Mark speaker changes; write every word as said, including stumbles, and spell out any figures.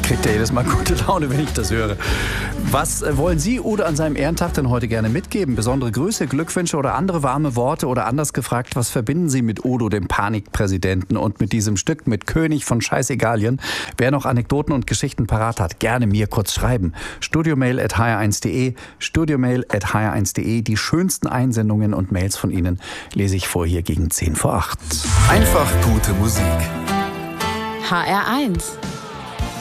Speaker 1: kriegt ja jedes Mal gute Laune, wenn ich das höre. Was wollen Sie Udo an seinem Ehrentag denn heute gerne mitgeben? Besondere Grüße, Glückwünsche oder andere warme Worte? Oder anders gefragt, was verbinden Sie mit Udo, dem Panikpräsidenten, und mit diesem Stück, mit König von Scheißegalien? Wer noch Anekdoten und Geschichten parat hat, gerne mir kurz schreiben. studiomail at h r eins punkt de, studiomail at h r eins punkt de. Die schönsten Einsendungen und Mails von Ihnen lese ich vor hier gegen zehn vor acht.
Speaker 2: Einfach gute Musik.
Speaker 3: H R eins